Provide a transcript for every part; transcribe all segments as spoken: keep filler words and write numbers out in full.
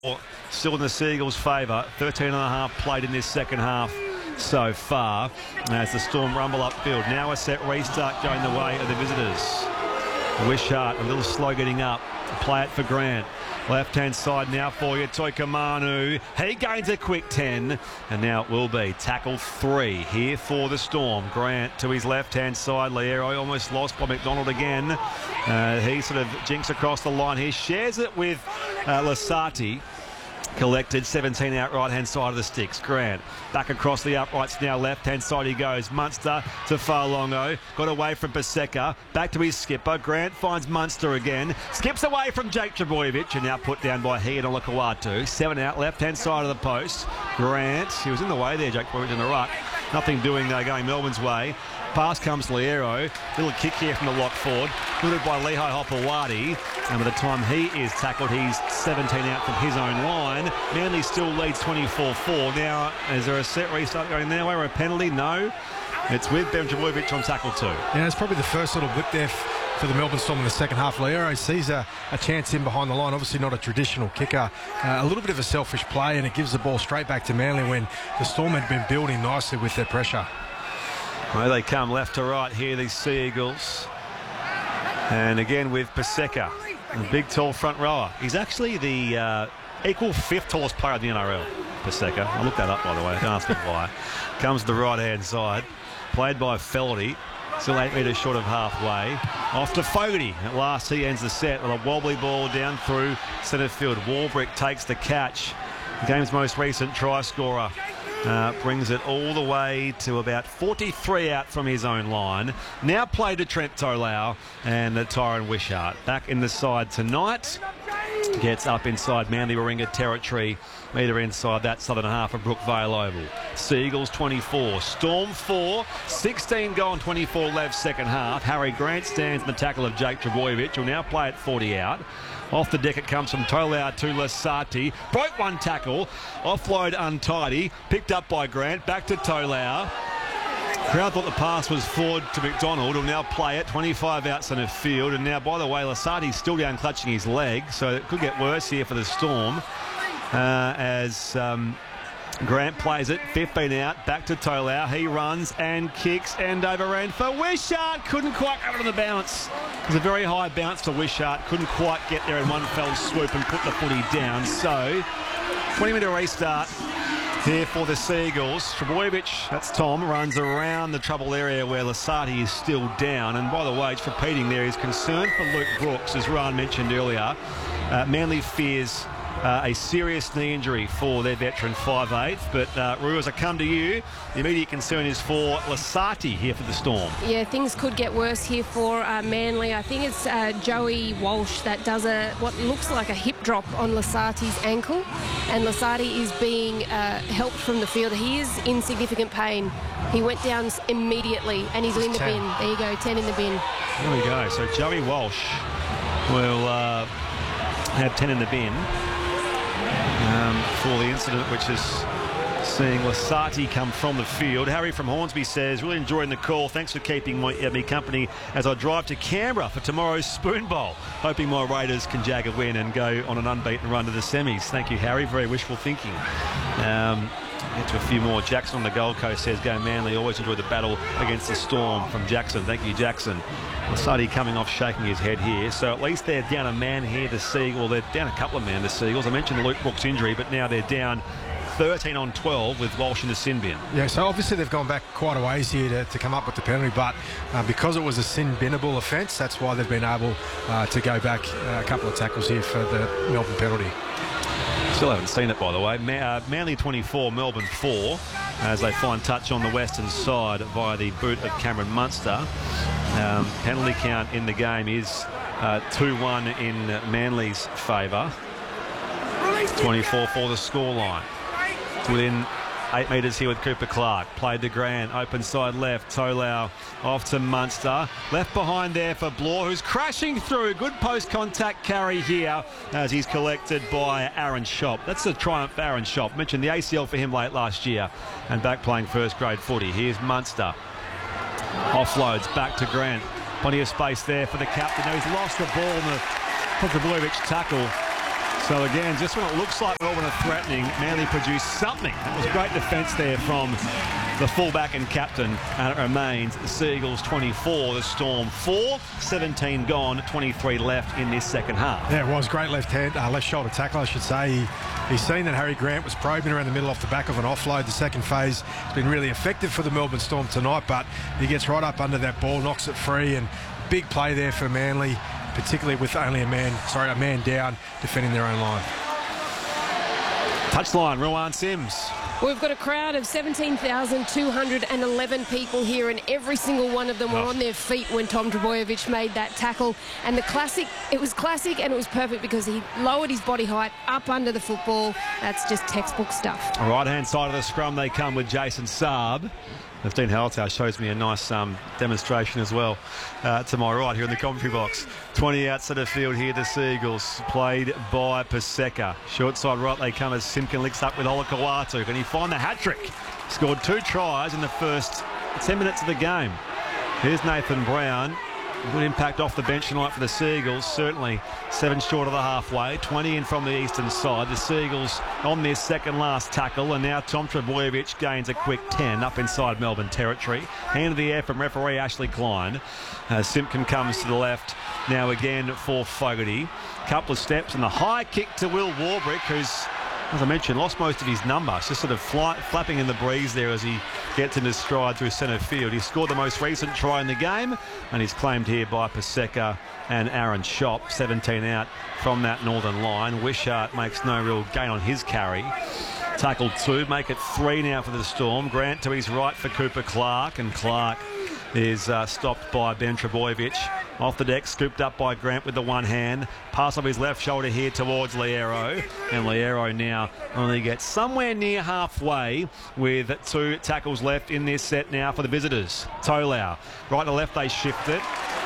Still in the Seagulls' favour. thirteen and a half played in this second half so far as the Storm rumble upfield. Now a set restart going the way of the visitors. Wishart a little slow getting up. Play it for Grant. Left-hand side now for you, Toikamanu. He gains a quick ten, and now it will be tackle three here for the Storm. Grant to his left-hand side. Liero almost lost by McDonald again. Uh, he sort of jinks across the line here. Shares it with uh, Lasati. Collected seventeen out right-hand side of the sticks. Grant back across the uprights now. Left-hand side he goes. Munster to Farlongo. Got away from Paseka. Back to his skipper. Grant finds Munster again. Skips away from Jake Trbojevic and now put down by he and Olakawatu. Seven out left-hand side of the post. Grant. He was in the way there, Jake Trbojevic in the ruck. Nothing doing though, going Melbourne's way. Pass comes Liero. Little kick here from the lock forward. Fielded by Lehigh Hopewadi. And by the time he is tackled, he's seventeen out from his own line. Manly still leads twenty-four four. Now, is there a set restart going their way or a penalty? No. It's with Ben Trbojevic on tackle two. Yeah, it's probably the first little whip there for the Melbourne Storm in the second half. Liero sees a, a chance in behind the line. Obviously not a traditional kicker. Uh, a little bit of a selfish play, and it gives the ball straight back to Manly when the Storm had been building nicely with their pressure. Well, they come left to right here, these Sea Eagles. And again with Paseka, a big tall front rower. He's actually the uh, equal fifth tallest player in the N R L, Paseka. I looked that up, by the way. I can't ask him why. Comes to the right-hand side. Played by Feldy. Still eight metres short of halfway. Off to Fogarty. At last he ends the set with a wobbly ball down through centre field. Warbrick takes the catch. The game's most recent try scorer. Uh, brings it all the way to about forty-three out from his own line. Now played to Trent Tolau and uh, Tyron Wishart. Back in the side tonight. Gets up inside Manly Warringah territory. Metre inside that southern half of Brookvale Oval. Seagulls twenty-four. Storm four. sixteen gone, twenty-four left second half. Harry Grant stands in the tackle of Jake Trbojevic. Will now play at forty out. Off the deck it comes from Tolau to Lasati. Broke one tackle. Offload untidy. Picked up by Grant. Back to Tolau. Crowd thought the pass was forward to McDonald. Will now play it. twenty-five out centre field. And now, by the way, Lasati's still down clutching his leg. So it could get worse here for the Storm. Uh, as um, Grant plays it. fifteen out. Back to Tolau. He runs and kicks and overran for Wishart. Couldn't quite get it on the bounce. It was a very high bounce to Wishart. Couldn't quite get there in one fell swoop and put the footy down. So, twenty minute restart here for the Seagulls. Trbojevic, that's Tom, runs around the trouble area where Lasati is still down. And by the way, it's repeating there, he's concerned for Luke Brooks, as Ryan mentioned earlier. Uh, Manly fears Uh, a serious knee injury for their veteran five eight. But uh, Roo, as I come to you, the immediate concern is for Lasati here for the Storm. Yeah, things could get worse here for uh, Manly. I think it's uh, Joey Walsh that does a what looks like a hip drop on Lasati's ankle, and Lasati is being uh, helped from the field. He is in significant pain. He went down immediately, and he's in the bin. There you go, ten in the bin. There we go. So Joey Walsh will uh, have ten in the bin. Um, for the incident, which is seeing Lasati come from the field. Harry from Hornsby says, really enjoying the call. Thanks for keeping my, uh, me company as I drive to Canberra for tomorrow's Spoon Bowl. Hoping my Raiders can jag a win and go on an unbeaten run to the semis. Thank you, Harry. Very wishful thinking. Um, Get to a few more. Jackson on the Gold Coast says, go Manly. Always enjoy the battle against the Storm from Jackson. Thank you, Jackson. Lasati coming off, shaking his head here. So at least they're down a man here to Seagulls. Well, they're down a couple of men to Seagulls. I mentioned the Luke Brooks injury, but now they're down thirteen on twelve with Walsh in the sin bin. Yeah, so obviously they've gone back quite a ways here to, to come up with the penalty, but uh, because it was a sin binnable offence, that's why they've been able uh, to go back uh, a couple of tackles here for the Melbourne penalty. Still haven't seen it, by the way. Ma uh, Manly twenty-four, Melbourne four, as they find touch on the western side via the boot of Cameron Munster. Um, penalty count in the game is two one uh, in Manly's favour. twenty-four for the scoreline. Within eight metres here with Cooper Clark. Played to Grant, open side left. Tolau off to Munster. Left behind there for Blore, who's crashing through. Good post-contact carry here as he's collected by Aaron Shop. That's a triumph for Aaron Shop. Mentioned the A C L for him late last year and back playing first grade footy. Here's Munster. Offloads back to Grant. Plenty of space there for the captain. Now he's lost the ball in the Trbojevic tackle. So again, just when it looks like Melbourne are threatening, Manly produced something. That was great defence there from the fullback and captain, and it remains Seagulls twenty-four, the Storm four, seventeen gone, twenty-three left in this second half. Yeah, it was great left hand, uh, left shoulder tackle, I should say. He, he's seen that Harry Grant was probing around the middle off the back of an offload. The second phase has been really effective for the Melbourne Storm tonight, but he gets right up under that ball, knocks it free, and big play there for Manly, particularly with only a man, sorry, a man down defending their own line. Touchline, Ruan Sims. We've got a crowd of seventeen thousand two hundred eleven people here, and every single one of them were Oh. on their feet when Tom Trbojevic made that tackle. And the classic, it was classic and it was perfect because he lowered his body height up under the football. That's just textbook stuff. Right-hand side of the scrum, they come with Jason Saab. Dean Hallertau shows me a nice um, demonstration as well uh, to my right here in the commentary box. twenty outside the field here, the Seagulls, played by Paseka. Short side right they come as Simpkin licks up with Olakawatu. Can he find the hat-trick? Scored two tries in the first ten minutes of the game. Here's Nathan Brown. Good impact off the bench tonight for the Seagulls. Certainly seven short of the halfway. twenty in from the eastern side. The Seagulls on their second last tackle. And now Tom Trbojevic gains a quick ten up inside Melbourne territory. Hand of the air from referee Ashley Klein. Uh, Simpkin comes to the left. Now again for Fogarty. Couple of steps and the high kick to Will Warbrick, who's, as I mentioned, lost most of his number. It's just sort of fly, flapping in the breeze there as he gets in his stride through centre field. He scored the most recent try in the game, and he's claimed here by Paseka and Aaron Schopp. seventeen out from that northern line. Wishart makes no real gain on his carry. Tackle two, make it three now for the Storm. Grant to his right for Cooper Clark, and Clark is uh, stopped by Ben Trbojevic. Off the deck, scooped up by Grant with the one hand. Pass off his left shoulder here towards Liero. And Liero now only gets somewhere near halfway with two tackles left in this set now for the visitors. Tolau, right to left they shift it.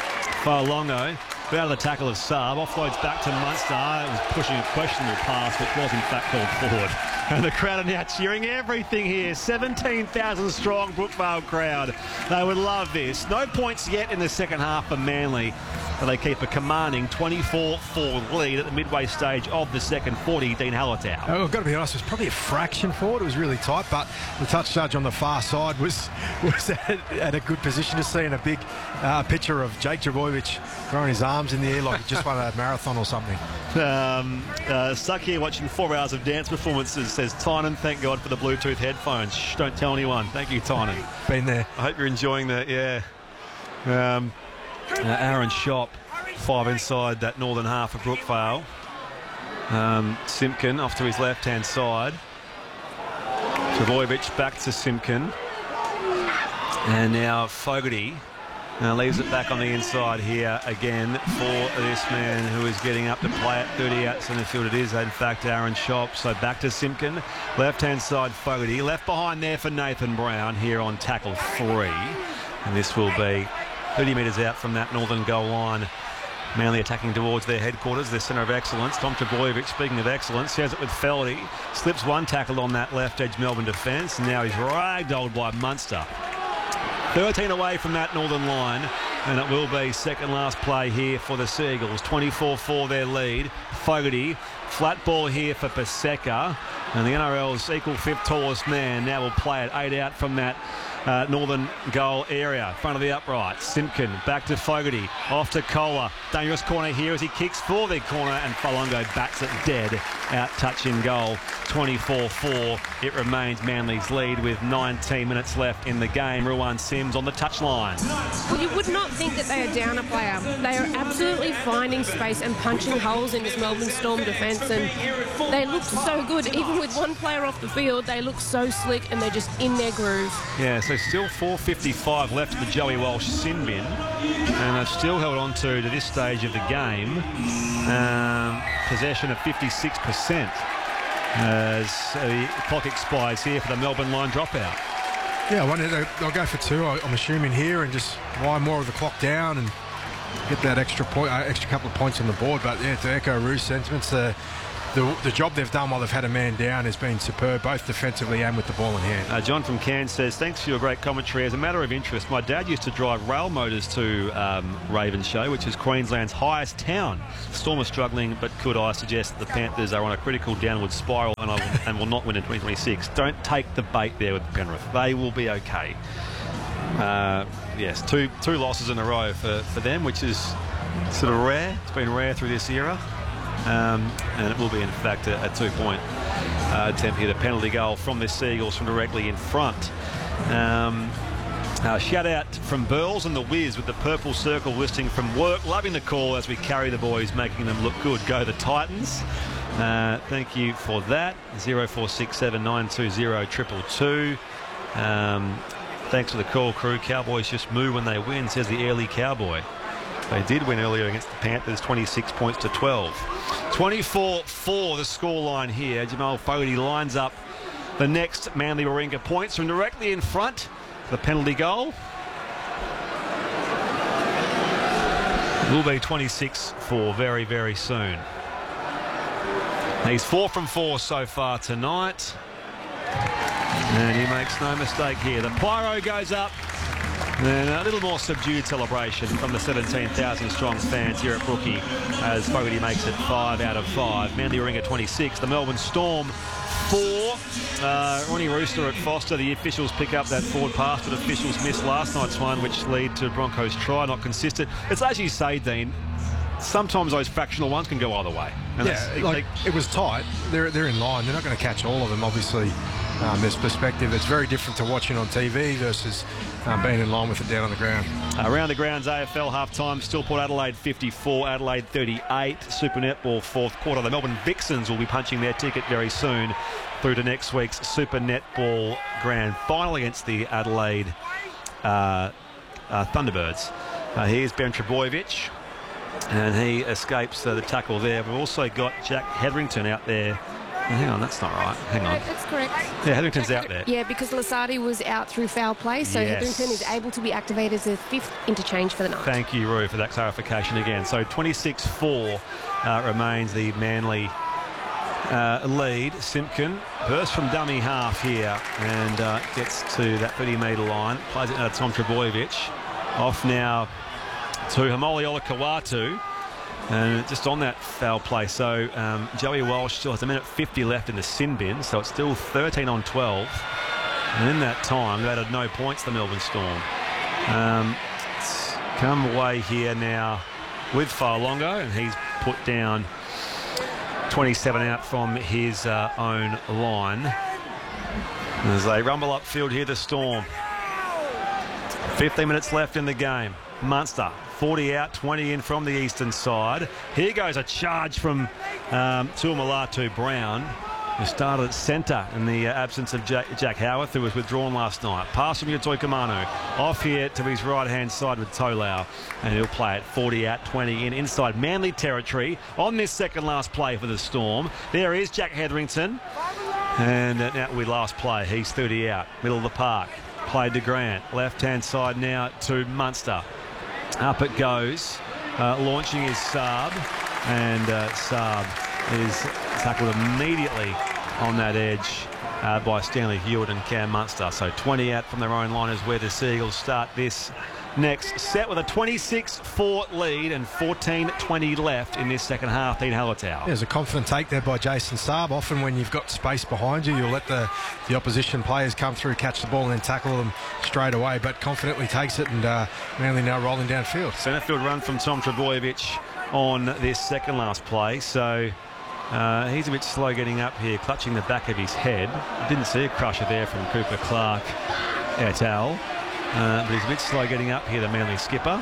Faolongo, out of the tackle of Saab, offloads back to Munster. It was pushing a questionable pass, which was in fact called forward. And the crowd are now cheering everything here. seventeen thousand strong Brookvale crowd. They would love this. No points yet in the second half for Manly, but they keep a commanding twenty-four four lead at the midway stage of the second forty. Dean Hallertau. Oh, I've got to be honest, it was probably a fraction forward. It was really tight, but the touch judge on the far side was was at, at a good position to see, in a big uh, picture of Jake Trbojevic throwing his arms in the air like he just won a marathon or something. Um, uh, stuck here watching four hours of dance performances, says Tynan. Thank God for the Bluetooth headphones. Shh, don't tell anyone. Thank you, Tynan. Been there. I hope you're enjoying that, yeah. Um, uh, Aaron Schopp, five inside that northern half of Brookvale. Um, Simpkin off to his left-hand side. Trbojevic back to Simpkin. And now Fogarty uh, leaves it back on the inside here again for this man who is getting up to play at thirty out centre field. It is, in fact, Aaron Schopp. So back to Simpkin. Left-hand side, Fogarty. Left behind there for Nathan Brown here on tackle three. And this will be thirty metres out from that northern goal line. Manly attacking towards their headquarters, their centre of excellence. Tom Trbojevic, speaking of excellence, shares it with Feldy. Slips one tackle on that left edge Melbourne defence. And now he's ragdolled by Munster. thirteen away from that northern line. And it will be second last play here for the Seagulls. twenty-four four their lead. Fogarty, flat ball here for Paseka. And the N R L's equal fifth tallest man now will play it eight out from that Uh, northern goal area, front of the upright. Simpkin back to Fogarty, off to Kohler. Dangerous corner here as he kicks for the corner, and Falongo bats it dead. Out touching goal. twenty-four four. It remains Manly's lead with nineteen minutes left in the game. Ruan Sims on the touchline. Well, you would not think that they are down a player. They are absolutely finding space and punching holes in this Melbourne Storm defence, and they look so good. Even with one player off the field, they look so slick and they're just in their groove. Yeah, so still four fifty-five left of the Joey Walsh sin bin, and they've still held on to, to this stage of the game, um, possession of fifty-six percent as the clock expires here for the Melbourne line dropout. Yeah, I wonder, they'll go for two, I'm assuming, here, and just wind more of the clock down and get that extra point, uh, extra couple of points on the board. But yeah, to echo Rue's sentiments, uh, the, the job they've done while they've had a man down has been superb, both defensively and with the ball in hand. Uh, John from Cairns says, thanks for your great commentary. As a matter of interest, my dad used to drive rail motors to um, Ravenshoe, which is Queensland's highest town. Storm are struggling, but could I suggest that the Panthers are on a critical downward spiral and, I will, and will not win in twenty twenty-six? Don't take the bait there with Penrith. They will be okay. Uh, yes, two two losses in a row for, for them, which is sort of rare. It's been rare through this era. Um, and it will be, in fact, a, a two-point uh, attempt here. The penalty goal from the Seagulls from directly in front. Um, uh, shout out from Burls and the Wiz with the purple circle listing from work. Loving the call as we carry the boys, making them look good. Go the Titans. Uh, thank you for that. zero four six seven nine two zero two two two. Um, thanks for the call, crew. Cowboys just move when they win, says the early Cowboy. They did win earlier against the Panthers, twenty-six points to twelve. twenty-four four the scoreline here. Jamal Fogarty lines up the next Manly Warringah points from directly in front. The penalty goal will be twenty-six four very, very soon. He's four from four so far tonight. And he makes no mistake here. The pyro goes up. And a little more subdued celebration from the seventeen thousand strong fans here at Brookie as Fogarty makes it five out of five. Manly Warringah twenty-six. The Melbourne Storm four. Uh, Ronnie Rooster at Foster. The officials pick up that forward pass, but officials missed last night's one, which lead to Broncos try, not consistent. It's as you say, Dean. Sometimes those fractional ones can go either way. And yeah, like, it was tight. They're they're in line. They're not going to catch all of them, obviously. Um, there's perspective. It's very different to watching on T V versus um, being in line with it down on the ground. Uh, around the grounds, A F L half-time. Still Port Adelaide fifty-four, Adelaide thirty-eight. Super Netball fourth quarter. The Melbourne Vixens will be punching their ticket very soon through to next week's Super Netball Grand Final against the Adelaide uh, uh, Thunderbirds. Uh, here's Ben Trebojevic, and he escapes uh, the tackle there. We've also got Jack Hetherington out there. Oh, hang on, that's not right. Hang on. That's correct. Yeah, Hetherington's out there. Yeah, because Lasardi was out through foul play, so yes. Hetherington is able to be activated as a fifth interchange for the night. Thank you, Roo, for that clarification again. So twenty-six four uh, remains the Manly uh, lead. Simpkin bursts from dummy half here and uh, gets to that thirty metre line. Plays it out to Tom Trebojevic. Off now to Hamoli Olakawatu. And just on that foul play, so um, Joey Walsh still has a minute fifty left in the sin bin, so it's still thirteen on twelve. And in that time, they added no points, the Melbourne Storm. Um, it's come away here now with Farlongo, and he's put down twenty-seven out from his uh, own line. As they rumble upfield here, the Storm. fifteen minutes left in the game. Munster. forty out, twenty in from the eastern side. Here goes a charge from um, Tuamulatu Brown, who started at centre in the uh, absence of Jack, Jack Howarth, who was withdrawn last night. Pass from Yatoi Kamanu. Off here to his right-hand side with Tolau. And he'll play it forty out, twenty in, inside Manly territory on this second-last play for the Storm. There is Jack Hetherington. And uh, now we last play. He's thirty out, middle of the park. Played to Grant. Left-hand side now to Munster. Up it goes, uh, launching his Saab, and uh, Saab is tackled immediately on that edge uh, by Stanley Hewitt and Cam Munster. So twenty out from their own line is where the Seagulls start this next set with a twenty-six four lead and fourteen twenty left in this second half. Dean Hallertau. There's a confident take there by Jason Saab. Often when you've got space behind you, you'll let the, the opposition players come through, catch the ball and then tackle them straight away, but confidently takes it, and uh, Manly now rolling downfield. Centrefield run from Tom Trebojevic on this second last play, so uh, he's a bit slow getting up here, clutching the back of his head. Didn't see a crusher there from Cooper Clark et al. Uh, but he's a bit slow getting up here, the Manly skipper.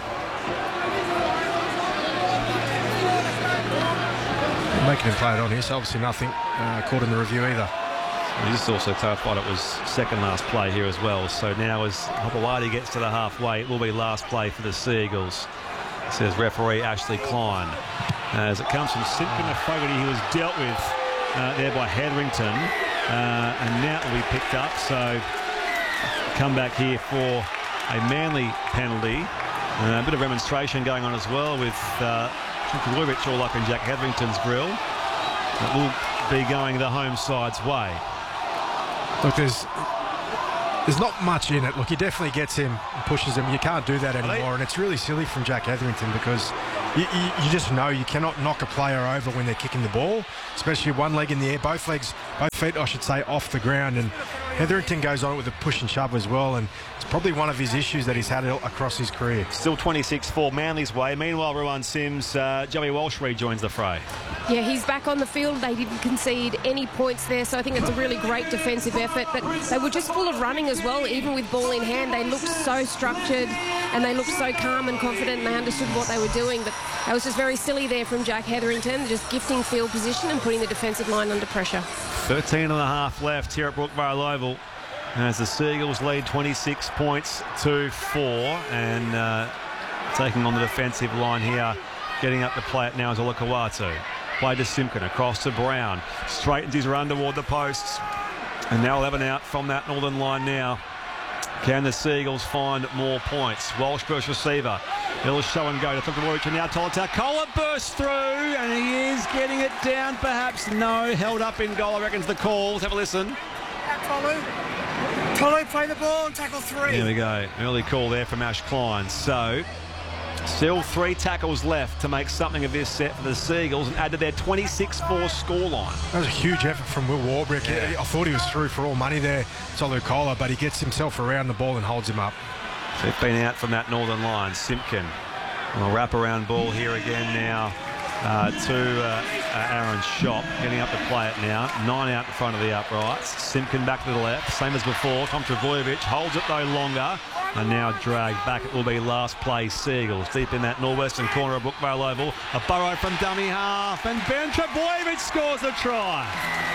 Making him play it on here, so obviously nothing uh, caught in the review either. He just also clarified it was second last play here as well. So now as Hopewadi gets to the halfway, it will be last play for the Seagulls, says referee Ashley Klein. As it comes from Simpkin to Fogarty, he was dealt with uh, there by Hetherington. Uh, and now it will be picked up. So come back here for a Manly penalty. Uh, a bit of remonstration going on as well with uh, Trebojevic all up in Jack Hetherington's grill. It will be going the home side's way. Look, there's there's not much in it. Look, he definitely gets him and pushes him. You can't do that anymore, and it's really silly from Jack Hetherington because you, you, you just know you cannot knock a player over when they're kicking the ball, especially one leg in the air, both legs, both feet, I should say, off the ground. And Hetherington goes on with a push and shove as well, and it's probably one of his issues that he's had across his career. Still twenty-six four Manly's way. Meanwhile, Ruan Sims, uh, Joey Walsh rejoins the fray. Yeah, he's back on the field. They didn't concede any points there, so I think it's a really great defensive effort. But they were just full of running as well, even with ball in hand. They looked so structured and they looked so calm and confident, and they understood what they were doing. But that was just very silly there from Jack Hetherington, just gifting field position and putting the defensive line under pressure. thirteen and a half left here at Brookvale Oval as the Seagulls lead twenty-six points to four, and uh, taking on the defensive line here, getting up to play it now is Olakawatu. Play to Simpkin, across to Brown, straightens his run toward the posts, and now eleven out from that northern line now. Can the Seagulls find more points? Walsh versus receiver. He'll show and go to Tukawarich, and now Tolatakola bursts through, and he is getting it down, perhaps. No, held up in goal, I reckon's the call. Let's have a listen. Tolu. Tolu, play the ball and tackle three. There we go. Early call there from Ash Klein. So, still three tackles left to make something of this set for the Seagulls and add to their twenty-six four scoreline. That was a huge effort from Will Warbrick. Yeah. I thought he was through for all money there, Tolu Kola, but he gets himself around the ball and holds him up. fifteen out from that northern line. Simpkin. A wrap around ball here again now uh, to uh, uh, Aaron Shop. Getting up to play it now. Nine out in front of the uprights. Simpkin back to the left. Same as before. Tom Trbojevic holds it though longer. And now dragged back. It will be last play Seagulls. Deep in that northwestern corner of Brookvale Oval. A burrow from dummy half. And Ben Trbojevic scores a try.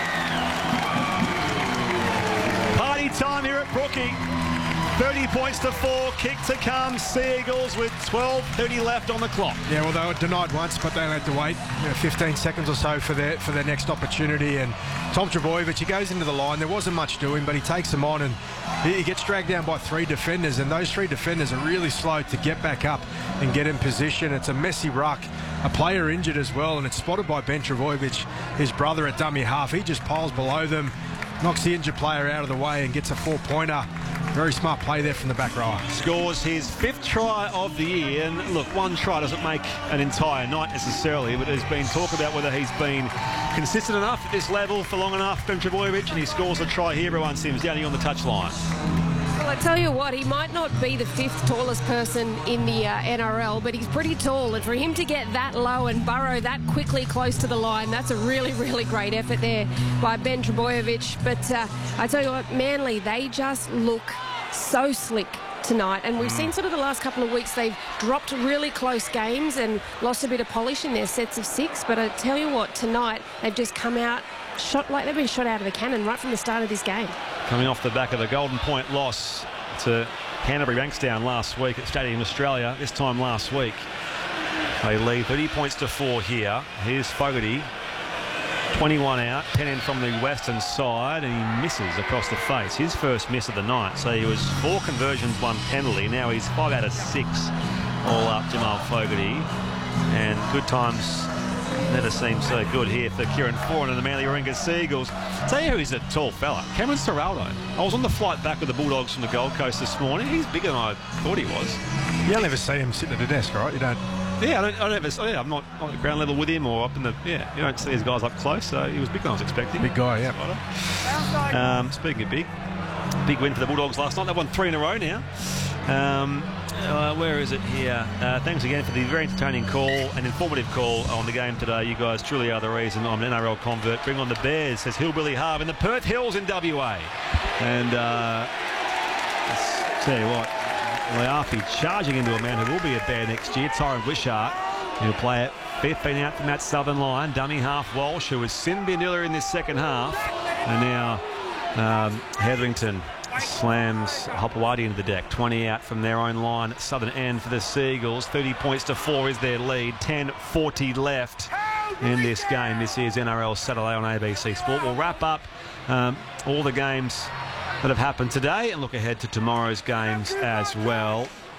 Party time here at Brookie. thirty points to four, kick to come. Seagulls with twelve thirty left on the clock. Yeah, well, they were denied once, but they had to wait you know, fifteen seconds or so for their for their next opportunity. And Tom Trbojevic, he goes into the line. There wasn't much doing, but he takes them on, and he, he gets dragged down by three defenders. And those three defenders are really slow to get back up and get in position. It's a messy ruck. A player injured as well, and it's spotted by Ben Trbojevic, his brother at dummy half. He just piles below them, knocks the injured player out of the way, and gets a four-pointer. Very smart play there from the back rower. Scores his fifth try of the year. And look, one try doesn't make an entire night necessarily, but there's been talk about whether he's been consistent enough at this level for long enough. Ben Trbojevic, and he scores a try here. Ruan Sims down here on the touchline. Well, I tell you what, he might not be the fifth tallest person in the uh, N R L, but he's pretty tall. And for him to get that low and burrow that quickly close to the line, that's a really, really great effort there by Ben Trbojevic. But uh, I tell you what, Manly, they just look so slick tonight. And we've seen sort of the last couple of weeks, they've dropped really close games and lost a bit of polish in their sets of six. But I tell you what, tonight, they've just come out, shot like they've been shot out of the cannon right from the start of this game. Coming off the back of the Golden Point loss to Canterbury Bankstown last week at Stadium Australia, this time last week. They lead thirty points to four here. Here's Fogarty, twenty-one out, ten in from the western side, and he misses across the face. His first miss of the night. So he was four conversions, one penalty. Now he's five out of six all up, Jamal Fogarty. And good times never seemed so good here for Kieran Foran and the Manly Warringah Seagulls. Tell you who he's a tall fella, Cameron Ciraldo. I was on the flight back with the Bulldogs from the Gold Coast this morning. He's bigger than I thought he was. You'll never see him sitting at a desk, right? You don't. Yeah, I don't, I don't ever, yeah, I'm not on the ground level with him or up in the, yeah, you don't see these guys up close, so he was bigger than I was expecting. Big guy, yeah. Um, speaking of big, big win for the Bulldogs last night. They've won three in a row now. Um, uh, where is it here? Uh, thanks again for the very entertaining call and informative call on the game today. You guys truly are the reason I'm an N R L convert. Bring on the Bears, says Hillbilly Harv in the Perth Hills in W A. And uh, let's tell you what, Leafi charging into a man who will be a bear next year, Tyron Wishart. He'll play it fifteen out from that southern line. Dummy half Walsh, who was sin bin earlier in this second half. And now um, Hetherington slams Hopewadi into the deck. twenty out from their own line, southern end for the Seagulls. thirty points to four is their lead. ten forty left in this game. This is N R L Saturday on A B C Sport. We'll wrap up um, all the games that have happened today and look ahead to tomorrow's games as well.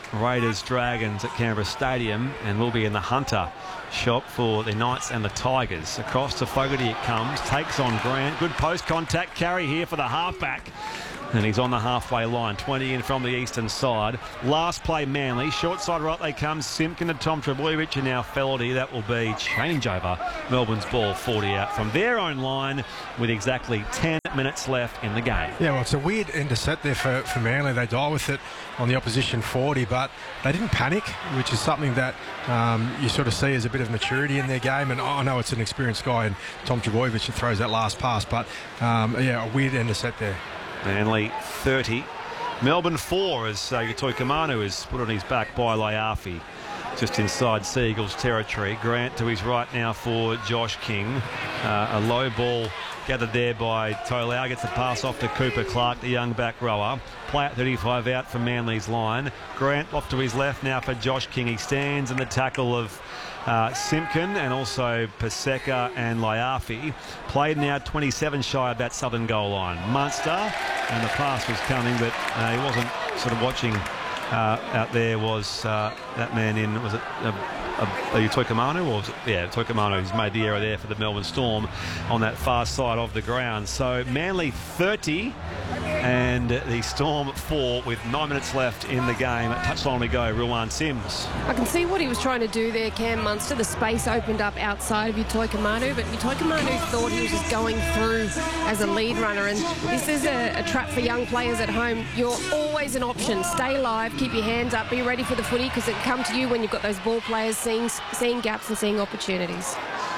Raiders Dragons at Canberra Stadium, and will be in the Hunter shop for the Knights and the Tigers. Across to Fogarty it comes, takes on Grant. Good post contact carry here for the halfback. And he's on the halfway line, twenty in from the eastern side. Last play, Manly. Short side right they come. Simpkin to Tom Trebojevic and now Feldy. That will be changeover. Melbourne's ball, forty out from their own line with exactly ten minutes left in the game. Yeah, well, it's a weird end to set there for, for Manly. They die with it on the opposition forty, but they didn't panic, which is something that um, you sort of see as a bit of maturity in their game. And I know it's an experienced guy in Tom Trebojevic that throws that last pass, but um, yeah, a weird end to set there. Manly thirty. Melbourne four as uh, Toikamanu is put on his back by Laiafi. Just inside Seagulls territory. Grant to his right now for Josh King. Uh, a low ball gathered there by Tolau. Gets the pass off to Cooper Clark, the young back rower. Play at thirty-five out from Manly's line. Grant off to his left now for Josh King. He stands in the tackle of uh, Simpkin and also Paseka and Laiafi. Played now twenty-seven shy of that southern goal line. Munster, and the pass was coming, but uh, he wasn't sort of watching. Uh, out there was uh, that man in, was it uh, uh, are you Toikamanu or was it, yeah, Toikamanu who's made the error there for the Melbourne Storm on that far side of the ground. So Manly thirty and the Storm four with nine minutes left in the game. Touchline we go, Ruwan Sims. I can see what he was trying to do there, Cam Munster. The space opened up outside of Utoikamanu, but Utoikamanu thought he was just going through as a lead runner, and this is a, a trap for young players at home. You're always an option. Stay live, keep your hands up, be ready for the footy, because it can come to you when you've got those ball players seeing, seeing gaps and seeing opportunities.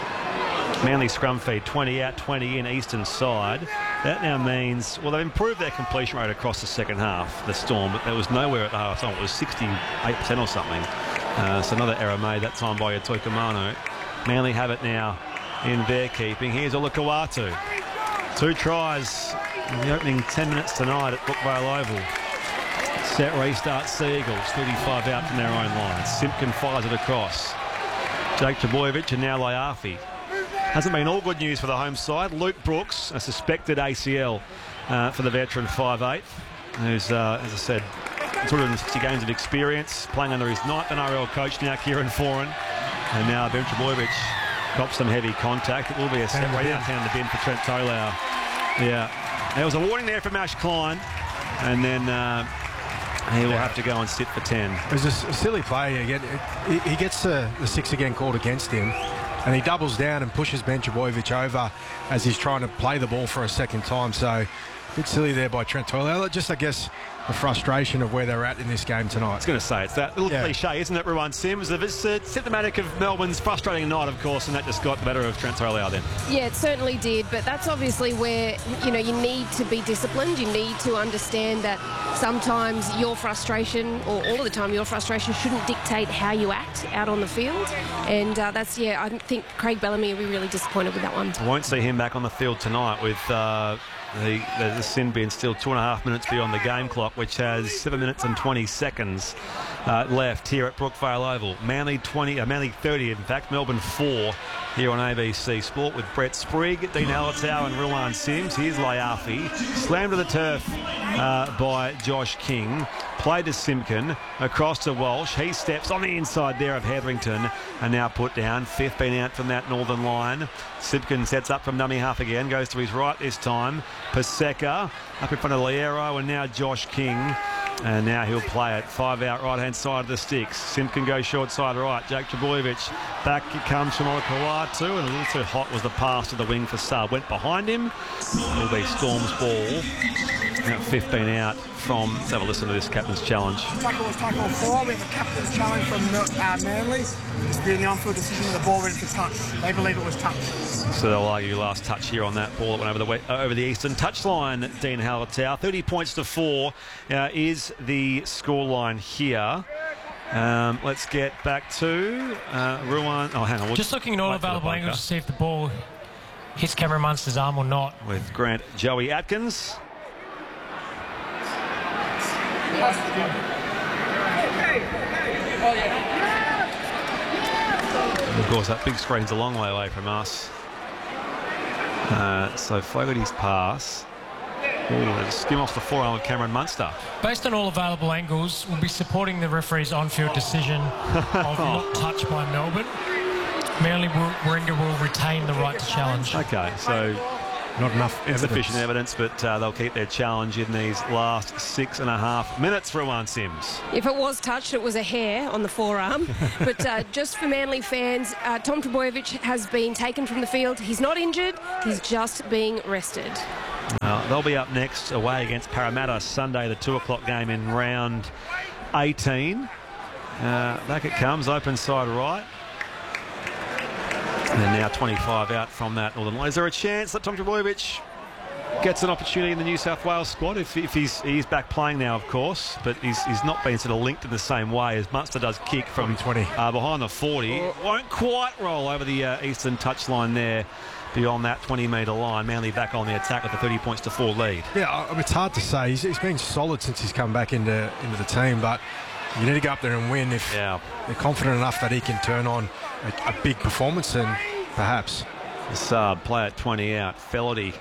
Manly scrum feed, twenty out, twenty in, eastern side. That now means, well, they've improved their completion rate across the second half, the Storm, but there was nowhere at the half time. It was sixty-eight percent or something. Uh, so another error made that time by Toikamanu. Manly have it now in their keeping. Here's Olukawatu. Two tries in the opening ten minutes tonight at Brookvale Oval. Set restart Seagulls, thirty-five out from their own line. Simpkin fires it across. Jake Trebojevic and now Laiafi. Hasn't been all good news for the home side. Luke Brooks, a suspected A C L uh, for the veteran five eight, who's, uh, as I said, two hundred sixty games of experience, playing under his ninth N R L coach now, Kieran Foran. And now Ben Trebojevic cops some heavy contact. It will be a set right out down the bin for Trent Tolau. Yeah, there was a warning there from Ash Klein, and then uh, he will have to go and sit for ten. It was a silly play again. He gets the, the six again called against him, and he doubles down and pushes Ben Trebojevic over as he's trying to play the ball for a second time. So a bit silly there by Trent Tolau. Just, I guess, the frustration of where they're at in this game tonight. I was going to say, it's that little yeah. cliche, isn't it, Ruwan Sims? It's uh, symptomatic of Melbourne's frustrating night, of course, and that just got the better of Trent Tolau then. Yeah, it certainly did, but that's obviously where, you know, you need to be disciplined. You need to understand that sometimes your frustration, or all of the time your frustration, shouldn't dictate how you act out on the field. And uh, that's, yeah, I think Craig Bellamy will be really disappointed with that one. I won't see him back on the field tonight with uh, the, the, the sin bin still two and a half minutes beyond the game clock, which has seven minutes and twenty seconds uh, left here at Brookvale Oval. Manly twenty, uh, Manly thirty, in fact, Melbourne four here on A B C Sport with Brett Sprigg, Dean Alatau and Ruwan Sims. Here's Laiafi, slammed to the turf uh, by Josh King. Played to Simpkin, across to Walsh. He steps on the inside there of Hetherington and now put down. fifteen out from that northern line. Simpkin sets up from dummy half again, goes to his right this time. Paseka up in front of Liero and now Josh King. And now he'll play it. Five out, right-hand side of the sticks. Simpkin goes short side right. Jake Trebojevic. Back it comes from Olukawatu. And a little too hot was the pass to the wing for Sub. Went behind him. It'll be Storm's ball. Now fifteen out from, let's have a listen to this captain's challenge. Tackle was tackle four. We have a captain's challenge from uh, Manly. Disputing the on-field decision with the ball ready to touch. They believe it was touch. So they'll argue last touch here on that ball that went over the, uh, over the eastern touchline. Dean Alatau, thirty points to four uh, is the scoreline here. Um, let's get back to uh, Ruwan. Oh, hang on. We'll just looking at all available angles to see if the ball hits Cameron Munster's arm or not. With Grant Joey Atkins. Of course, that big screen's a long way away from us. Uh, so Fogarty's pass Ooh, skim off the forearm of Cameron Munster. Based on all available angles, we'll be supporting the referee's on-field decision of not touch by Melbourne. Manly Warringah will retain the right to challenge. Okay, so Not enough evidence. Sufficient evidence, but uh, they'll keep their challenge in these last six and a half minutes for Juan Sims. If it was touched, it was a hair on the forearm. But uh, just for Manly fans, uh, Tom Trbojevic has been taken from the field. He's not injured. He's just being rested. Uh, they'll be up next away against Parramatta Sunday, the two o'clock game in round eighteen. Uh, back it comes, open side right. And now twenty-five out from that Northern Line. Is there a chance that Tom Trbojevic gets an opportunity in the New South Wales squad if, if he's he's back playing now, of course, but he's, he's not been sort of linked in the same way as Munster does kick from twenty uh, behind the forty. Won't quite roll over the uh, eastern touchline there beyond that twenty metre line. Manly back on the attack with a thirty points to four lead. Yeah, I mean, it's hard to say. He's, he's been solid since he's come back into into the team, but you need to go up there and win if yeah. they're confident enough that he can turn on a, a big performance, and perhaps. The sub, play at twenty out. Fellerty.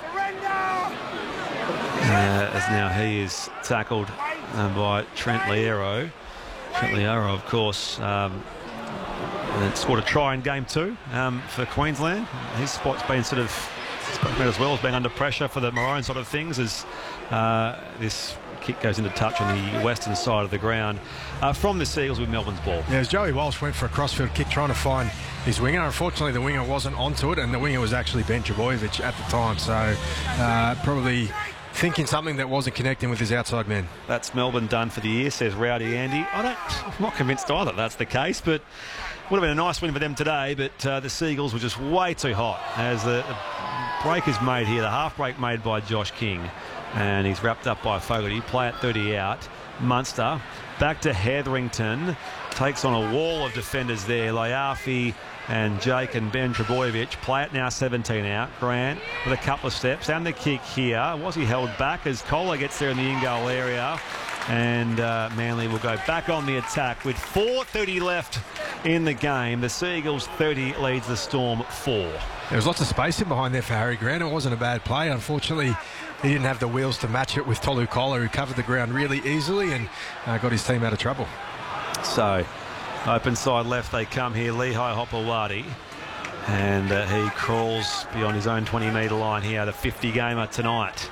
Uh, as now he is tackled uh, by Trent Liero. Trent Liero, of course, um, and scored a try in game two um, for Queensland. His spot's been sort of spoken as well as being under pressure for the Maroon sort of things as uh, this kick goes into touch on the western side of the ground uh, from the Seagulls with Melbourne's ball. Yeah, as Joey Walsh went for a crossfield kick trying to find his winger. Unfortunately, the winger wasn't onto it, and the winger was actually Ben Trbojevic at the time, so uh, probably thinking something that wasn't connecting with his outside man. That's Melbourne done for the year, says Rowdy Andy. I don't, I'm not convinced either that's the case, but would have been a nice win for them today, but uh, the Seagulls were just way too hot as the, the break is made here, the half break made by Josh King, and he's wrapped up by Fogarty. Play at thirty out. Munster back to Hetherington, takes on a wall of defenders there. Laiafi and Jake and Ben Trbojevic. Play it now seventeen out. Grant with a couple of steps and the kick here. Was he held back as Kohler gets there in the in-goal area, and uh, Manly will go back on the attack with four thirty left in the game. The Seagulls thirty leads the Storm four. There was lots of space in behind there for Harry Grant. It wasn't a bad play. Unfortunately, he didn't have the wheels to match it with Tolu Kohler, who covered the ground really easily and uh, got his team out of trouble. So, open side left they come here. Lehigh Hopewadi, and uh, he crawls beyond his own twenty metre line here. The fifty gamer tonight.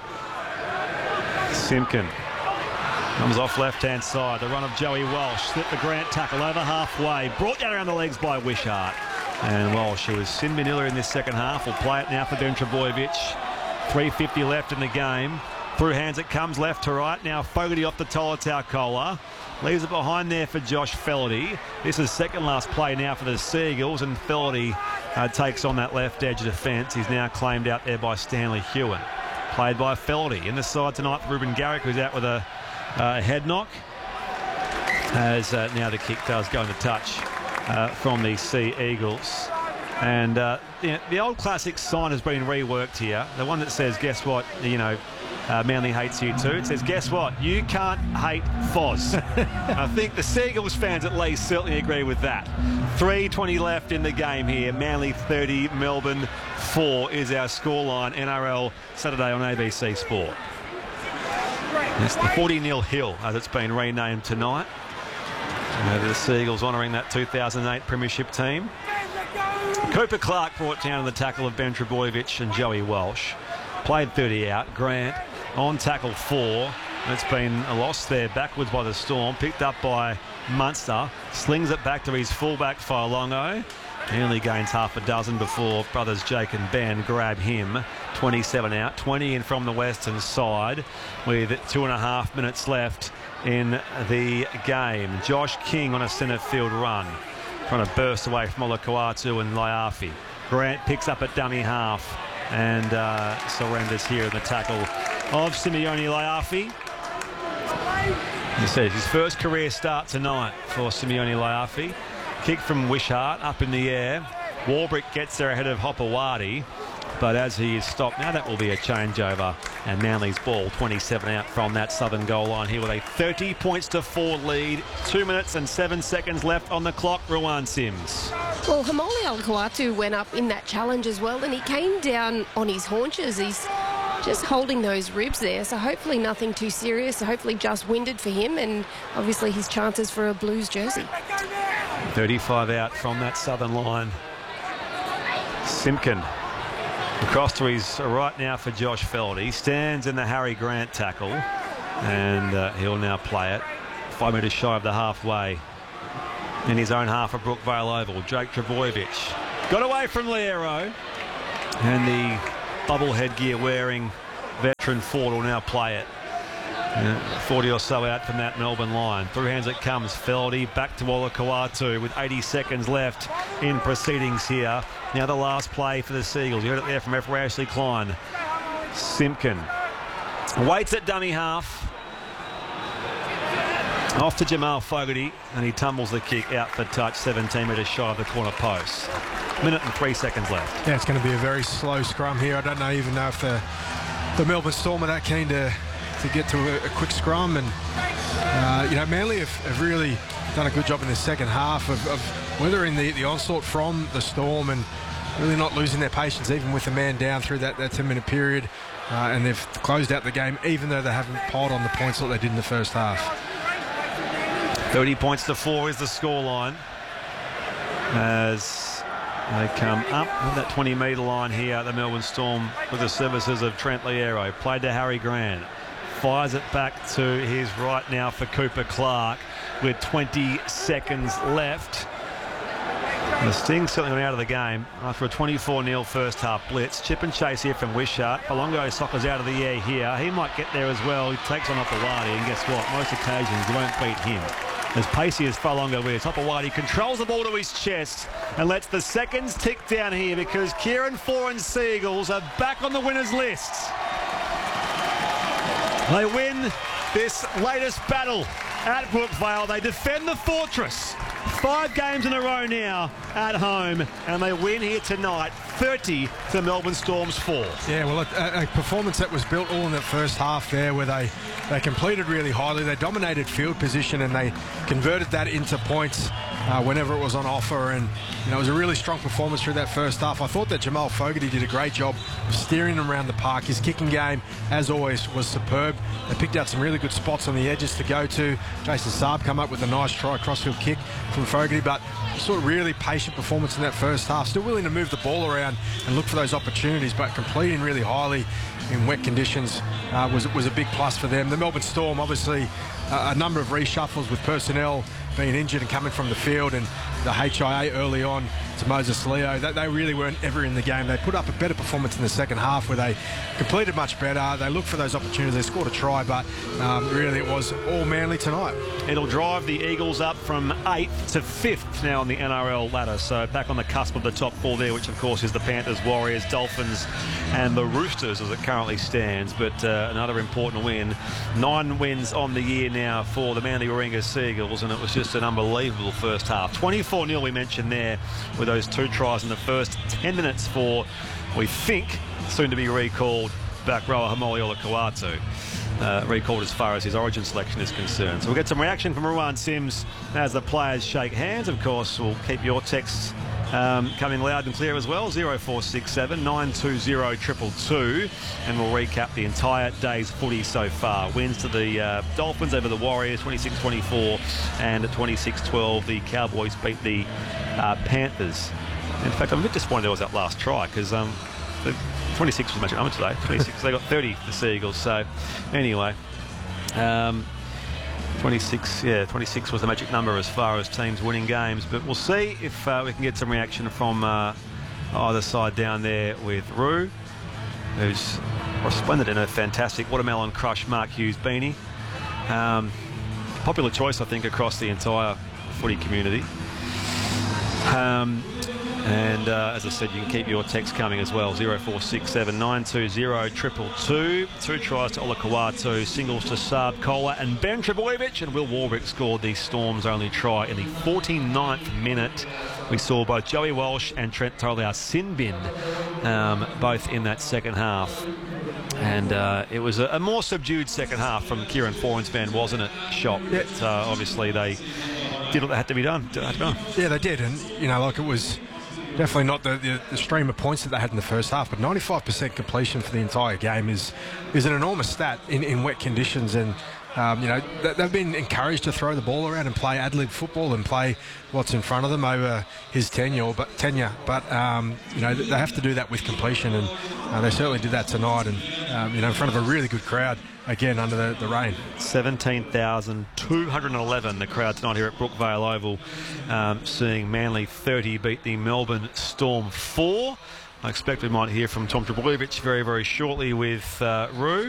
Simpkin comes off left-hand side. The run of Joey Walsh. Slipped the Grant tackle over halfway. Brought down around the legs by Wishart. And Walsh, who was sin Manila in this second half, will play it now for Ben Trbojevic. three fifty left in the game. Through hands it comes left to right. Now Fogarty off the Tolotau Kohler. Leaves it behind there for Josh Fellerty. This is second last play now for the Seagulls, and Fellerty uh, takes on that left edge of defence. He's now claimed out there by Stanley Hewen. Played by Fellerty. In the side tonight for Ruben Garrick, who's out with a uh, head knock. As uh, now the kick does go into touch uh, from the Sea Eagles. And uh, the, the old classic sign has been reworked here. The one that says, guess what, you know, uh, Manly hates you too. It says, guess what, you can't hate Foz. I think the Seagulls fans at least certainly agree with that. three twenty left in the game here. Manly thirty, Melbourne four is our scoreline. N R L Saturday on A B C Sport. It's the forty nil Hill as it's been renamed tonight. Uh, the Seagulls honouring that two thousand eight Premiership team. Cooper Clark brought down the tackle of Ben Trbojevic and Joey Walsh. Played thirty out. Grant on tackle four. It's been a loss there backwards by the Storm. Picked up by Munster. Slings it back to his fullback Failongo. He only gains half a dozen before brothers Jake and Ben grab him. twenty-seven out. twenty in from the western side with two and a half minutes left in the game. Josh King on a centre field run, trying to burst away from Olakau'atu and Laiafi. Grant picks up at dummy half and uh, surrenders here in the tackle of Simeone Laiafi. He says his first career start tonight for Simeone Laiafi. Kick from Wishart up in the air. Warbrick gets there ahead of Hopewadi, but as he is stopped, now that will be a changeover, and Manly's ball twenty-seven out from that southern goal line here with a thirty points to four lead. Two minutes and seven seconds left on the clock. Ruan Sims. Well, Hamoli Olakau'atu went up in that challenge as well, and he came down on his haunches. He's just holding those ribs there. So hopefully nothing too serious. So hopefully just winded for him, and obviously his chances for a Blues jersey. thirty-five out from that southern line. Simpkin across to his right now for Josh Feld. He stands in the Harry Grant tackle, and uh, he'll now play it. Five metres shy of the halfway. In his own half of Brookvale Oval, Jake Trbojevic got away from Liero, and the bubble headgear wearing veteran Ford will now play it. Yeah, forty or so out from that Melbourne line. Through hands it comes. Feldy back to Olakau'atu with eighty seconds left in proceedings here. Now the last play for the Seagulls. You heard it there from referee Ashley Klein. Simpkin waits at dummy half. Off to Jamal Fogarty, and he tumbles the kick out for touch, seventeen metres shy of the corner post. Minute and three seconds left. Yeah, it's going to be a very slow scrum here. I don't know even know if the the Melbourne Storm are that keen to to get to a, a quick scrum, and uh, you know, Manly have, have really done a good job in the second half of, of weathering the, the onslaught from the Storm and really not losing their patience even with a man down through that, that ten minute period, uh, and they've closed out the game even though they haven't piled on the points that they did in the first half. thirty points to four is the scoreline as they come up with that twenty metre line here. The Melbourne Storm with the services of Trent Liero. Played to Harry Grant. Fires it back to his right now for Cooper Clark with twenty seconds left. The Sting certainly went out of the game after a twenty-four nil first half blitz. Chip and chase here from Wishart. Palongo Soccer's out of the air here. He might get there as well. He takes on Opawati, and guess what? Most occasions you won't beat him. As pacey as Falongo is, Opawati controls the ball to his chest and lets the seconds tick down here because Kieran Foran's Seagulls are back on the winners list. They win this latest battle at Brookvale. They defend the fortress. Five games in a row now at home, and they win here tonight, thirty to Melbourne Storm's four. Yeah, well, a, a performance that was built all in that first half there, where they, they completed really highly. They dominated field position, and they converted that into points uh, whenever it was on offer. And you know, it was a really strong performance through that first half. I thought that Jamal Fogarty did a great job of steering them around the park. His kicking game, as always, was superb. They picked out some really good spots on the edges to go to. Jason Saab come up with a nice try crossfield kick from Fogarty, but sort of really patient performance in that first half. Still willing to move the ball around and look for those opportunities, but completing really highly in wet conditions uh, was, was a big plus for them. The Melbourne Storm, obviously, uh, a number of reshuffles with personnel being injured and coming from the field, and the H I A early on to Moses Leo. They, they really weren't ever in the game. They put up a better performance in the second half where they completed much better. They looked for those opportunities. They scored a try, but um, really it was all Manly tonight. It'll drive the Eagles up from eighth to fifth now on the N R L ladder. So back on the cusp of the top four there, which of course is the Panthers, Warriors, Dolphins and the Roosters as it currently stands. But uh, another important win. Nine wins on the year now for the Manly Warringah Seagulls, and it was just an unbelievable first half. twenty-four nil we mentioned there with those two tries in the first ten minutes for, we think, soon to be recalled back rower Haumole Olakau'atu. Uh, recalled as far as his origin selection is concerned. So we'll get some reaction from Ruan Sims as the players shake hands. Of course, we'll keep your texts um, coming loud and clear as well. zero four six seven, nine two zero, two two two. And we'll recap the entire day's footy so far. Wins to the uh, Dolphins over the Warriors, twenty-six twenty-four, and at twenty-six twelve, the Cowboys beat the uh, Panthers. In fact, I'm a bit disappointed there was that last try because um, the twenty-six was magic number today. twenty-six, they got thirty, the Seagulls. So, anyway, um, twenty-six, yeah, twenty-six was the magic number as far as teams winning games. But we'll see if uh, we can get some reaction from uh, either side down there with Rue, who's resplendent in a fantastic watermelon crush Mark Hughes beanie. Um, popular choice, I think, across the entire footy community. Um, And uh, as I said, you can keep your text coming as well. zero four six seven, nine two zero, two two two. Two tries to Olakau'atu, singles to Saab Kola and Ben Trbojevic, and Will Warbrick scored the Storm's only try in the forty-ninth minute. We saw both Joey Walsh and Trent Taulau-Sinbin um, both in that second half. And uh, it was a, a more subdued second half from Kieran Foran's band, wasn't it, Shop? Yeah. But, uh, obviously they did what had to be done. Had to be done. Yeah, they did. And, you know, like it was... definitely not the, the, the stream of points that they had in the first half, but ninety-five percent completion for the entire game is is an enormous stat in, in wet conditions. And Um, you know, they've been encouraged to throw the ball around and play ad lib football and play what's in front of them over his tenure. But tenure, but um, you know, they have to do that with completion, and uh, they certainly did that tonight. And um, you know, in front of a really good crowd again under the, the rain. seventeen thousand two hundred eleven the crowd tonight here at Brookvale Oval, um, seeing Manly thirty beat the Melbourne Storm four. I expect we might hear from Tom Trbojevic very, very shortly with uh, Roo.